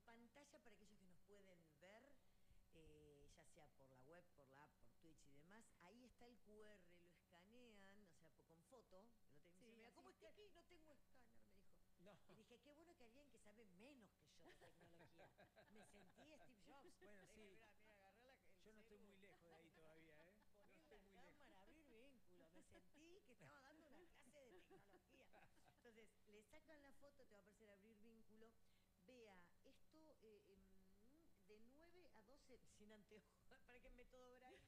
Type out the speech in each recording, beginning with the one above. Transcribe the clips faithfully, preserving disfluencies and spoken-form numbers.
pantalla, para aquellos que nos pueden ver, eh, ya sea por la web, por la app, por Twitch y demás, ahí está el cu erre, lo escanean, o sea, con foto. No te, Sí, mira, ¿cómo así está aquí? No tengo escáner, me dijo. No. Y dije, qué bueno que alguien que sabe menos que yo de tecnología. Me sentí Steve Jobs. Bueno, sí. Mira, mira, agarré la, el Yo no estoy celu, muy lejos de ahí todavía, ¿eh? No poner estoy la muy cámara, lejos. abrir vínculos. Me sentí que estaba dando una clase de tecnología. Entonces, le sacan la foto, te va a aparecer abrir vínculo. Vea, esto eh, em, de nueve a doce, sin anteojos, para que método Braille.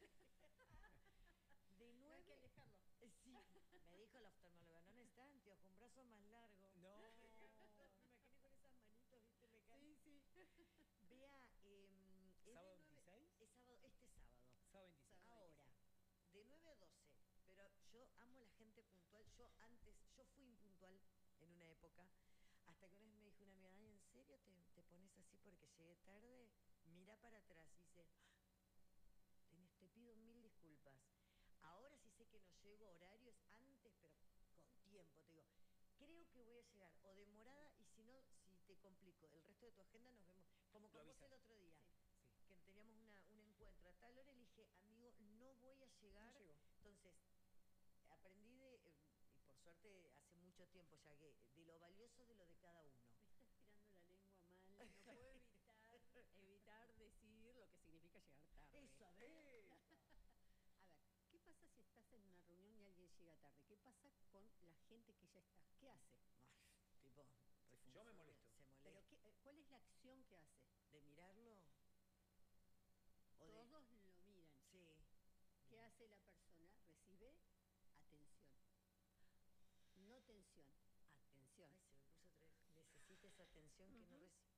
De No hay que nueve. alejarlo. Sí, me dijo la oftalmóloga, no necesitas anteojos, un brazo más largo. No. Me imaginé con esas manitos, ¿viste? Me caen. Sí, sí. Vea, eh, es ¿Sábado de nueve- veintiséis? Es sábado, este sábado. Sábado veintiséis. Ahora, de nueve a doce, pero yo amo la gente puntual. Yo antes, yo fui impuntual en una época, hasta que una vez me dijo una amiga, ay, ¿en serio te, te pones así porque llegué tarde? Mira para atrás y dice, "Tenés- te pido mil disculpas. Ahora sí sé que no llego a horarios antes, pero con tiempo, te digo. Creo que voy a llegar o demorada y si no, si te complico el resto de tu agenda, nos vemos. Como Lo con vos avisas. el otro día, Sí. Sí. que teníamos una, un encuentro a tal hora, le dije, amigo, no voy a llegar. No llego. Entonces, aprendí de, eh, y por suerte hace mucho tiempo ya, que de lo valioso de lo de cada uno. Me está estirando la lengua mal. No puedo evitar, evitar decir lo que significa llegar tarde. Eso, a ver. A ver, ¿qué pasa si estás en una reunión y alguien llega tarde? ¿Qué pasa con la gente que ya está? ¿Qué hace? Ay, tipo, Yo me molesto. Se molesta. Pero qué, eh, ¿cuál es la acción que hace? ¿De mirarlo? ¿O de- Todos lo miran. Sí. ¿Qué hace la persona? Recibe atención. No tensión, atención. Ay, se me puso otra vez. Necesita esa atención que no Ujú. recibe.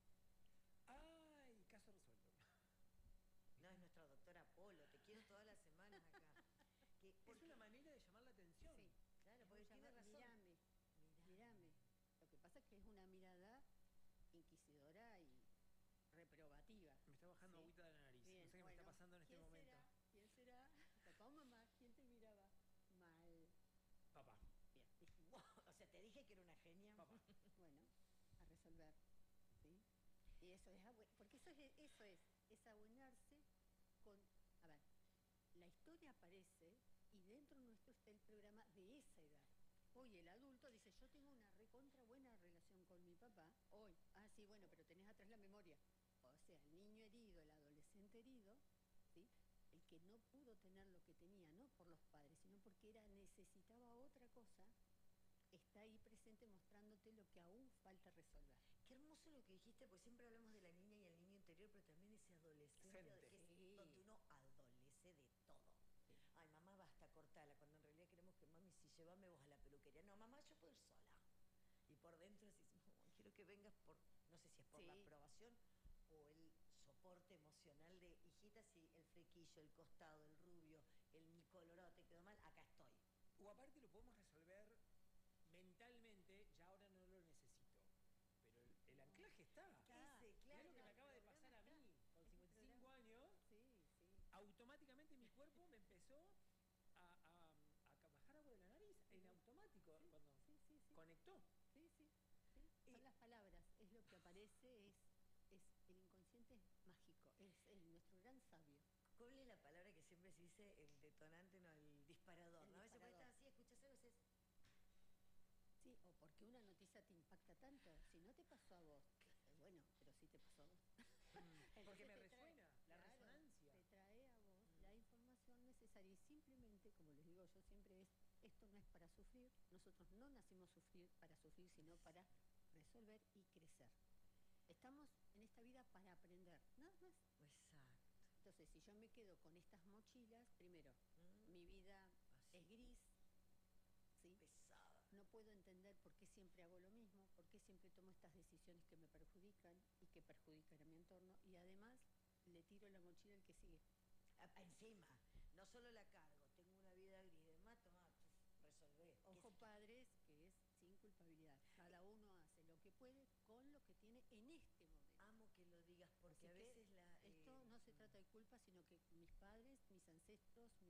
Ay, caso resuelto. No, es nuestra doctora Polo. Te quiero todas las semanas acá. Que, Es porque- una manera de llamar la atención. Sí, Claro, es porque un tiene llamar, razón. Mírame, Mirá. mírame. Lo que pasa es que es una mirada inquisidora y reprobativa. Me está bajando ¿sí? agüita de la nariz. Bien, no sé qué bueno, me está pasando en este ¿quién momento. será? ¿Quién será? Papá o mamá, ¿quién te miraba? Mal. Papá. Bien, listo. Wow, o sea, te dije que era una genia. Papá. Bueno, a resolver, ¿sí? Y eso es, abue- porque eso es, eso es, es abonarse con, a ver, la historia aparece y dentro nuestro está el programa de esa edad. Hoy el adulto dice, yo tengo una recontra buena relación con mi papá, hoy, ah sí, bueno, pero tenés atrás la memoria. O sea, el niño herido, el adolescente herido, ¿sí? El que no pudo tener lo que tenía, no por los padres, sino porque era, necesitaba otra cosa, está ahí presente mostrándote lo que aún falta resolver. Qué hermoso lo que dijiste, porque siempre hablamos de la niña y el niño interior, pero también ese adolescente, Sente. que es Sí. donde uno adolece de todo. Sí. Ay, mamá, basta, cortala, cuando en realidad queremos que mami, si llévame vos a la peluquería. No, mamá, yo puedo ir sola. Y por dentro decís, no, quiero que vengas por, no sé si es por Sí. la aprobación o el soporte emocional de, hijita, si el flequillo, el costado, el rubio, el colorado te quedó mal, acá estoy. O aparte lo podemos resolver mentalmente, ya ahora no lo necesito. Pero el, el anclaje está. Está. Ese, Es claro. lo que me el acaba de programa pasar a está. mí. Con Es un cincuenta y cinco programa. años, Sí, sí. automáticamente mi cuerpo me empezó a, a, a bajar agua de la nariz en automático Sí, cuando sí, sí, sí. conectó. Sí, sí, sí. Son Y- las palabras, es lo que aparece, es, es el inconsciente es mágico, es el, nuestro gran sabio. ¿Cuál es la palabra que siempre se dice? El detonante, no, el disparador. El ¿no? A veces puede disparador. estar así, escuchas algo y dices, Sí, o porque una noticia te impacta tanto. Si no te pasó a vos, eh, bueno, pero sí te pasó a vos. Entonces Porque me te trae- resuena, la claro, resonancia. Te trae a vos Mm. la información necesaria y simplemente, como les digo yo siempre, es esto no es para sufrir. Nosotros no nacimos sufrir para sufrir, sino para resolver y crecer. Estamos en esta vida para aprender, nada más. exacto. Entonces, si yo me quedo con estas mochilas, primero, Mm. mi vida Así. es gris, ¿sí? Pesada. No puedo entender por qué siempre hago lo mismo, por qué siempre tomo estas decisiones que me perjudican y que perjudican a mi entorno, y además le tiro la mochila al que sigue. A- a- Encima, no solo la cargo, tengo una vida gris, demás, toma, puf, resolvé. Ojo, Que- padres, que es sin culpabilidad. Cada uno hace lo que puede con lo que tiene en este momento. Amo que lo digas, porque Así a que veces la... esto eh, no se trata de culpa, sino que mis padres, mis ancestros,